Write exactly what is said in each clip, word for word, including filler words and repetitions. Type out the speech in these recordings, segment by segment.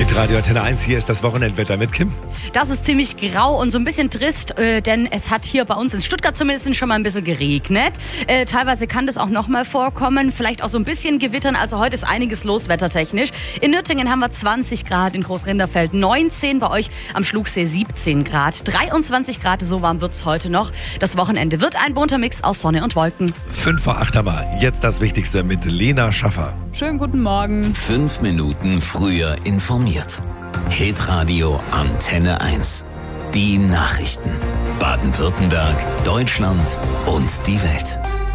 Hitradio Antenne eins, hier ist das Wochenendwetter mit Kim. Das ist ziemlich grau und so ein bisschen trist, äh, denn es hat hier bei uns in Stuttgart zumindest schon mal ein bisschen geregnet. Äh, teilweise kann das auch noch mal vorkommen, vielleicht auch so ein bisschen gewittern. Also heute ist einiges los wettertechnisch. In Nürtingen haben wir zwanzig Grad, in Großrinderfeld neunzehn, bei euch am Schlugsee siebzehn Grad. dreiundzwanzig Grad, so warm wird's heute noch. Das Wochenende wird ein bunter Mix aus Sonne und Wolken. Fünf vor acht haben wir. Jetzt das Wichtigste mit Lena Schaffer. Schönen guten Morgen. Fünf Minuten früher informiert. Hitradio Antenne eins. Die Nachrichten. Baden-Württemberg, Deutschland und die Welt.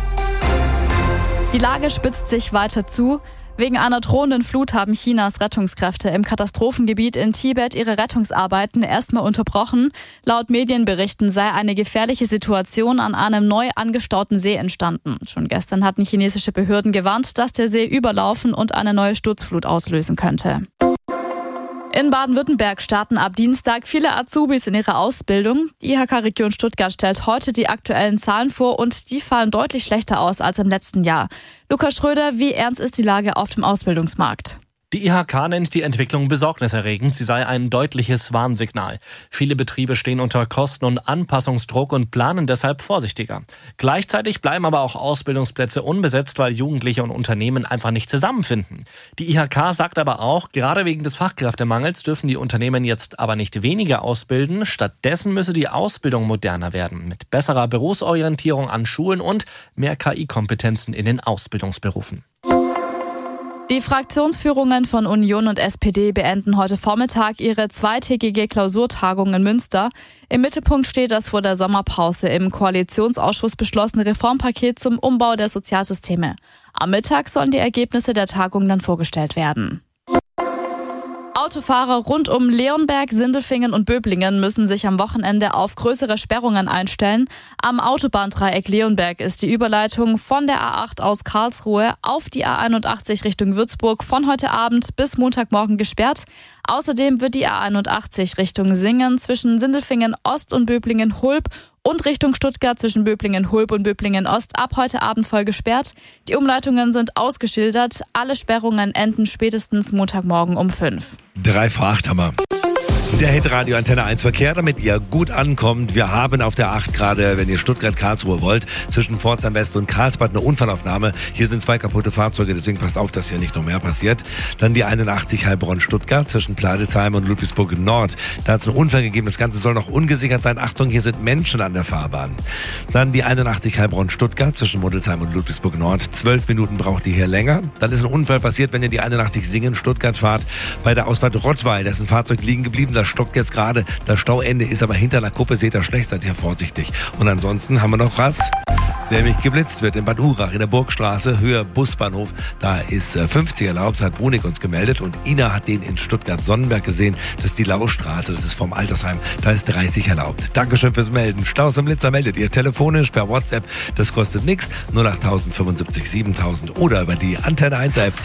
Die Lage spitzt sich weiter zu. Wegen einer drohenden Flut haben Chinas Rettungskräfte im Katastrophengebiet in Tibet ihre Rettungsarbeiten erstmal unterbrochen. Laut Medienberichten sei eine gefährliche Situation an einem neu angestauten See entstanden. Schon gestern hatten chinesische Behörden gewarnt, dass der See überlaufen und eine neue Sturzflut auslösen könnte. In Baden-Württemberg starten ab Dienstag viele Azubis in ihrer Ausbildung. Die I H K-Region Stuttgart stellt heute die aktuellen Zahlen vor und die fallen deutlich schlechter aus als im letzten Jahr. Lukas Schröder, wie ernst ist die Lage auf dem Ausbildungsmarkt? Die I H K nennt die Entwicklung besorgniserregend. Sie sei ein deutliches Warnsignal. Viele Betriebe stehen unter Kosten- und Anpassungsdruck und planen deshalb vorsichtiger. Gleichzeitig bleiben aber auch Ausbildungsplätze unbesetzt, weil Jugendliche und Unternehmen einfach nicht zusammenfinden. Die I H K sagt aber auch, gerade wegen des Fachkräftemangels dürfen die Unternehmen jetzt aber nicht weniger ausbilden. Stattdessen müsse die Ausbildung moderner werden, mit besserer Berufsorientierung an Schulen und mehr K I-Kompetenzen in den Ausbildungsberufen. Die Fraktionsführungen von Union und S P D beenden heute Vormittag ihre zweitägige Klausurtagung in Münster. Im Mittelpunkt steht das vor der Sommerpause im Koalitionsausschuss beschlossene Reformpaket zum Umbau der Sozialsysteme. Am Mittag sollen die Ergebnisse der Tagung dann vorgestellt werden. Autofahrer rund um Leonberg, Sindelfingen und Böblingen müssen sich am Wochenende auf größere Sperrungen einstellen. Am Autobahndreieck Leonberg ist die Überleitung von der A acht aus Karlsruhe auf die A einundachtzig Richtung Würzburg von heute Abend bis Montagmorgen gesperrt. Außerdem wird die A einundachtzig Richtung Singen zwischen Sindelfingen Ost und Böblingen Hulb und Richtung Stuttgart zwischen Böblingen Hulb und Böblingen Ost ab heute Abend voll gesperrt. Die Umleitungen sind ausgeschildert. Alle Sperrungen enden spätestens Montagmorgen um fünf. Drei vor acht haben wir. Der Hitradio Antenne eins Verkehr, damit ihr gut ankommt. Wir haben auf der acht gerade, wenn ihr Stuttgart-Karlsruhe wollt, zwischen Pforzheim West und Karlsbad eine Unfallaufnahme. Hier sind zwei kaputte Fahrzeuge, deswegen passt auf, dass hier nicht noch mehr passiert. Dann die einundachtzig Heilbronn-Stuttgart zwischen Pladelsheim und Ludwigsburg Nord. Da hat es einen Unfall gegeben, das Ganze soll noch ungesichert sein. Achtung, hier sind Menschen an der Fahrbahn. Dann die einundachtzig Heilbronn-Stuttgart zwischen Modelsheim und Ludwigsburg Nord. Zwölf Minuten braucht die hier länger. Dann ist ein Unfall passiert, wenn ihr die einundachtzig Singen-Stuttgart fahrt. Bei der Ausfahrt Rottweil, da ist ein Fahrzeug liegen geblieben. Das stockt jetzt gerade. Das Stauende ist aber hinter einer Kuppe. Seht ihr schlecht, seid ihr vorsichtig. Und ansonsten haben wir noch was. Nämlich geblitzt wird in Bad Urach in der Burgstraße, Höhe Busbahnhof. Da ist fünfzig erlaubt, hat Brunig uns gemeldet. Und Ina hat den in Stuttgart-Sonnenberg gesehen. Das ist die Laustraße, das ist vom Altersheim. Da ist dreißig erlaubt. Dankeschön fürs Melden. Staus am Blitzer meldet ihr telefonisch per WhatsApp. Das kostet nichts. null acht null null fünfundsiebzig siebentausend oder über die Antenne eins App.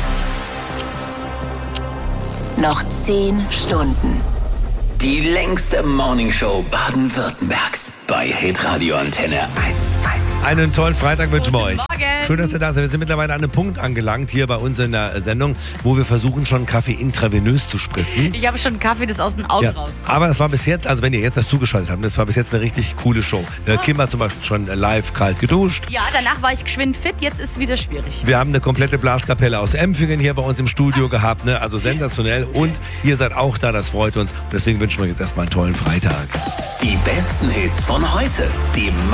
Noch zehn Stunden. Die längste Morningshow Baden-Württembergs bei Hitradio Antenne eins. Einen tollen Freitag wünschen wir euch. Morgen. Schön, dass ihr da seid. Wir sind mittlerweile an einem Punkt angelangt hier bei uns in der Sendung, wo wir versuchen, schon Kaffee intravenös zu spritzen. Ich habe schon Kaffee, das aus den Augen Ja, rauskommt. aber es war bis jetzt, also wenn ihr jetzt das zugeschaltet habt, das war bis jetzt eine richtig coole Show. Äh, Kim hat zum Beispiel schon live kalt geduscht. Ja, danach war ich geschwind fit, jetzt ist es wieder schwierig. Wir haben eine komplette Blaskapelle aus Empfingen hier bei uns im Studio gehabt, ne? Also sensationell. Und ihr seid auch da, das freut uns. Deswegen wünschen wir jetzt erstmal einen tollen Freitag. Die besten Hits von heute. Die